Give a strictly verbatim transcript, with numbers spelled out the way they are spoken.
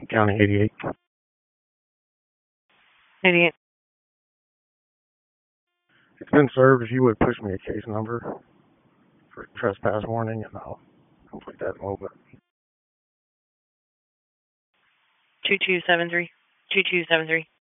County eighty-eight. eighty-eight. It's been served. If you would push me a case number for trespass warning, and I'll complete that in a little bit. two two seven three. two two seven three.